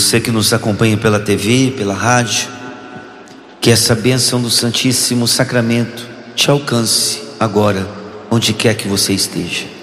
você que nos acompanha pela TV, pela rádio, que essa bênção do Santíssimo Sacramento te alcance agora, onde quer que você esteja.